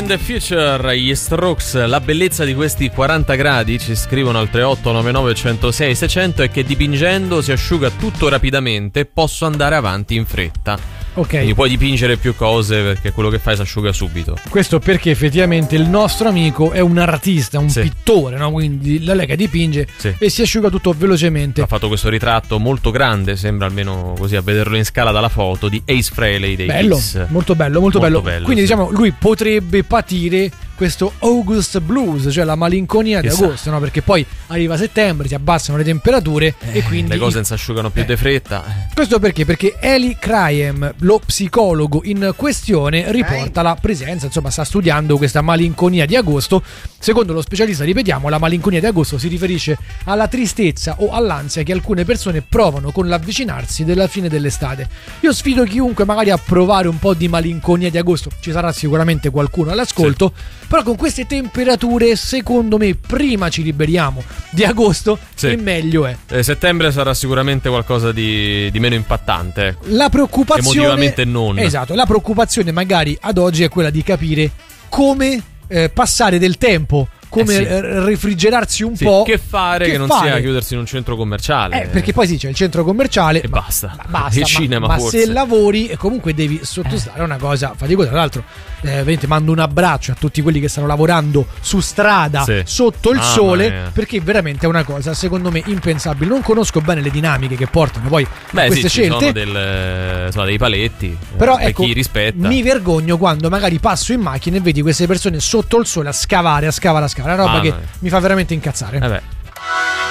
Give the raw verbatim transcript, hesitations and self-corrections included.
the Future, gli Strokes. La bellezza di questi quaranta gradi, ci scrivono al tre otto nove nove uno zero sei sei zero zero, è che dipingendo si asciuga tutto rapidamente, posso andare avanti in fretta. Ok. Quindi puoi dipingere più cose perché quello che fai si asciuga subito. Questo perché effettivamente il nostro amico è un artista, un sì. pittore, no? Quindi la lega dipinge sì. e si asciuga tutto velocemente. Ha fatto questo ritratto molto grande, sembra almeno così a vederlo in scala dalla foto, di Ace Frehley dei bello, Kiss. molto bello, molto, molto bello. bello. Quindi sì. diciamo lui potrebbe patire questo August Blues, cioè la malinconia di agosto, no? Perché poi arriva settembre, si abbassano le temperature eh, e quindi le cose non si asciugano più eh. di fretta. Questo perché? Perché Eli Craiem, lo psicologo in questione, riporta la presenza, insomma sta studiando questa malinconia di agosto. Secondo lo specialista, ripetiamo, la malinconia di agosto si riferisce alla tristezza o all'ansia che alcune persone provano con l'avvicinarsi della fine dell'estate. Io sfido chiunque magari a provare un po' di malinconia di agosto, ci sarà sicuramente qualcuno all'ascolto, sì. Però con queste temperature secondo me prima ci liberiamo di agosto sì. E meglio è. eh, settembre sarà sicuramente qualcosa di, di meno impattante. La preoccupazione, emotivamente non. Esatto, la preoccupazione magari ad oggi è quella di capire come eh, passare del tempo, come eh sì. refrigerarsi un sì, po'. Che fare che, che non fare? sia chiudersi in un centro commerciale. Eh, perché poi sì, c'è il centro commerciale e ma, basta. Ma basta. Il cinema, ma, forse. Ma se lavori comunque devi sottostare a una cosa faticosa. Tra l'altro, eh, veramente mando un abbraccio a tutti quelli che stanno lavorando su strada sì. sotto il ah, sole, perché veramente è una cosa secondo me impensabile. Non conosco bene le dinamiche che portano poi Beh, a queste sì, scelte. Ci sono, del, insomma, dei paletti. Però eh, ecco, chi rispetta. Mi vergogno quando magari passo in macchina e vedi queste persone sotto il sole a scavare, a scavare, a scavare. Una roba ah, che mi fa veramente incazzare. Vabbè.